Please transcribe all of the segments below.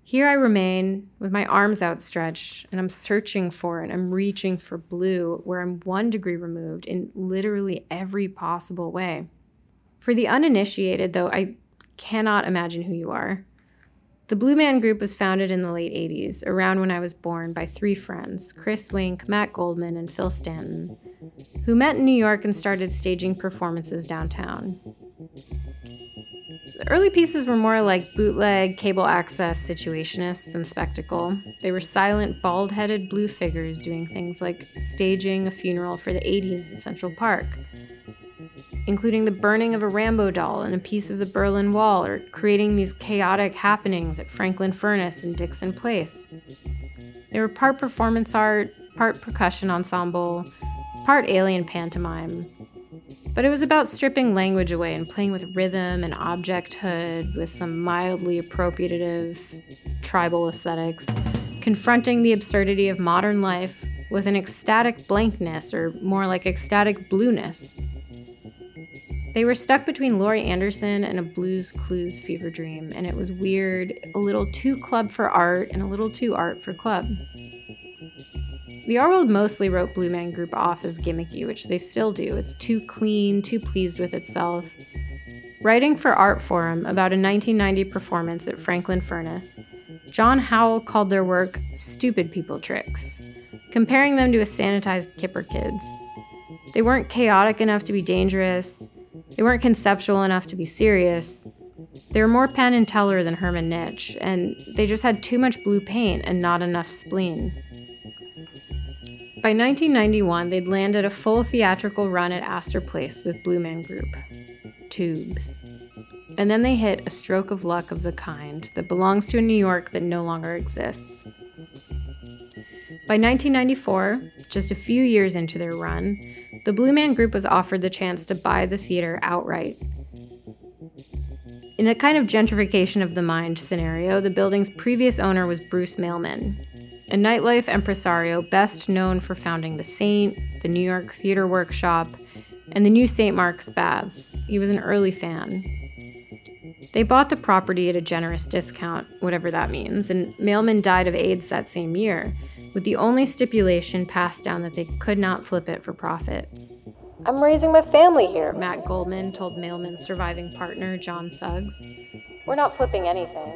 Here I remain with my arms outstretched, and I'm searching for it. I'm reaching for blue, where I'm 1 degree removed in literally every possible way. For the uninitiated, though, I cannot imagine who you are. The Blue Man Group was founded in the late 80s, around when I was born, by 3 friends, Chris Wink, Matt Goldman, and Phil Stanton, who met in New York and started staging performances downtown. The early pieces were more like bootleg, cable access situationists than spectacle. They were silent, bald-headed blue figures doing things like staging a funeral for the 80s in Central Park, including the burning of a Rambo doll and a piece of the Berlin Wall, or creating these chaotic happenings at Franklin Furnace and Dixon Place. They were part performance art, part percussion ensemble, part alien pantomime. But it was about stripping language away and playing with rhythm and objecthood with some mildly appropriative tribal aesthetics, confronting the absurdity of modern life with an ecstatic blankness, or more like ecstatic blueness. They were stuck between Laurie Anderson and a Blues Clues fever dream, and it was weird, a little too club for art and a little too art for club. The art world mostly wrote Blue Man Group off as gimmicky, which they still do. It's too clean, too pleased with itself. Writing for Artforum about a 1990 performance at Franklin Furnace, John Howell called their work stupid people tricks, comparing them to a sanitized Kipper Kids. They weren't chaotic enough to be dangerous. They weren't conceptual enough to be serious. They were more Penn and Teller than Herman Nitsch, and they just had too much blue paint and not enough spleen. By 1991, they'd landed a full theatrical run at Astor Place with Blue Man Group, Tubes. And then they hit a stroke of luck of the kind that belongs to a New York that no longer exists. By 1994, just a few years into their run, the Blue Man Group was offered the chance to buy the theater outright. In a kind of gentrification of the mind scenario, the building's previous owner was Bruce Mailman, a nightlife impresario best known for founding The Saint, the New York Theater Workshop, and the new St. Mark's Baths. He was an early fan. They bought the property at a generous discount, whatever that means, and Mailman died of AIDS that same year, with the only stipulation passed down that they could not flip it for profit. "I'm raising my family here," Matt Goldman told Mailman's surviving partner, John Suggs. "We're not flipping anything."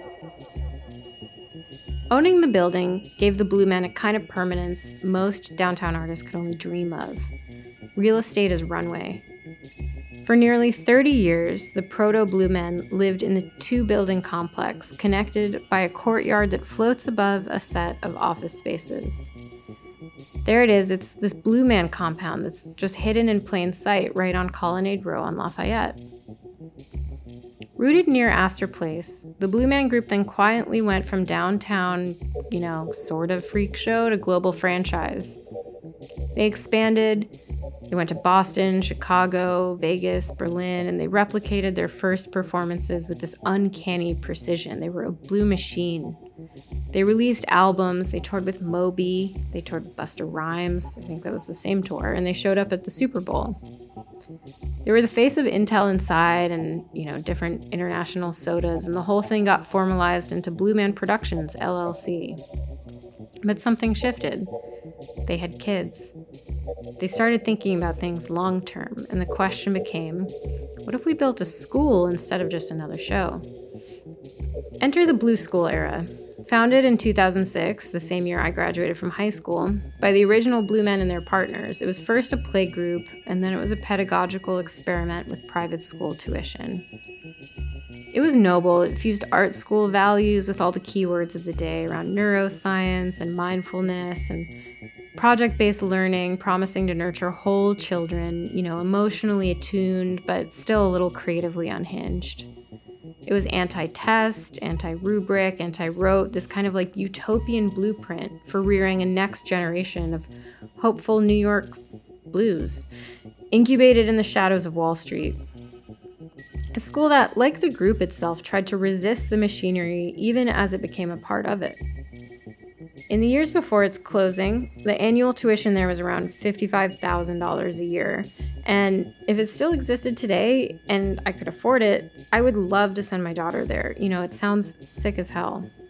Owning the building gave the Blue Men a kind of permanence most downtown artists could only dream of. Real estate as runway. For nearly 30 years, the proto-Blue Men lived in the 2-building complex, connected by a courtyard that floats above a set of office spaces. There it is, it's this Blue Man compound that's just hidden in plain sight right on Colonnade Row on Lafayette. Rooted near Astor Place, the Blue Man Group then quietly went from downtown, sort of freak show to global franchise. They expanded. They went to Boston, Chicago, Vegas, Berlin, and they replicated their first performances with this uncanny precision. They were a blue machine. They released albums. They toured with Moby. They toured with Busta Rhymes. I think that was the same tour. And they showed up at the Super Bowl. They were the face of Intel Inside and, different international sodas, and the whole thing got formalized into Blue Man Productions, LLC. But something shifted. They had kids. They started thinking about things long term, and the question became, what if we built a school instead of just another show? Enter the Blue School era. Founded in 2006, the same year I graduated from high school, by the original Blue Men and their partners, it was first a play group, and then it was a pedagogical experiment with private school tuition. It was noble. It fused art school values with all the keywords of the day around neuroscience and mindfulness and project-based learning, promising to nurture whole children, emotionally attuned, but still a little creatively unhinged. It was anti-test, anti-rubric, anti-rote, this kind of like utopian blueprint for rearing a next generation of hopeful New York blues, incubated in the shadows of Wall Street. A school that, like the group itself, tried to resist the machinery even as it became a part of it. In the years before its closing, the annual tuition there was around $55,000 a year. And if it still existed today and I could afford it, I would love to send my daughter there. It sounds sick as hell.